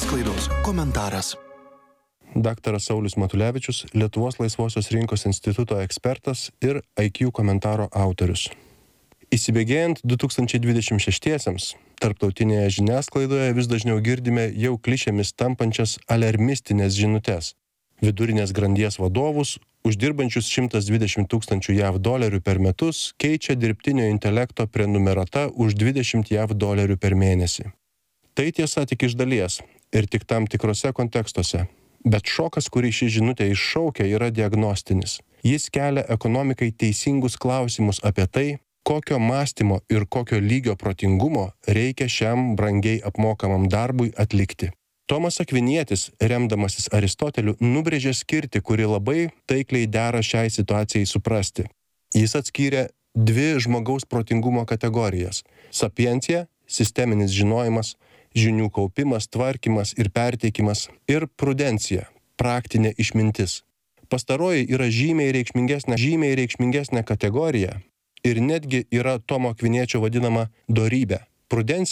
Žiniasklaidos komentaras. Daktaras Saulius Matulevičius, Lietuvos laisvosios rinkos instituto ekspertas ir IQ komentaro autorius. Įsibėgėjant 2026-iesiams, tarptautinėje žiniasklaidoje vis dažniau girdime jau klišėmis tampančias alarmistinės žinutes. Vidurinės grandies vadovus, uždirbančius 120 000 JAV dolerių per metus, keičia dirbtinio intelekto prenumerata už 20 JAV dolerių per mėnesį. Tai tiesa tik iš dalies ir tik tam tikrose kontekstuose. Bet šokas, kurį ši žinutė iššaukia, yra diagnostinis. Jis kelia ekonomikai teisingus klausimus apie tai, kokio mąstymo ir kokio lygio protingumo reikia šiam brangiai apmokamam darbui atlikti. Tomas Akvinietis, remdamasis Aristoteliu, nubrėžė skirtį, kuri labai taikliai dera šiai situacijai suprasti. Jis atskyrė dvi žmogaus protingumo kategorijas – sapiencija, sisteminis žinojimas, žinių kaupimas, tvarkymas ir perteikimas, ir prudencija, praktinė išmintis. Pastaroji yra žymiai reikšmingesnė kategorija ir netgi yra Tomo Akviniečio vadinama dorybė. Prudencija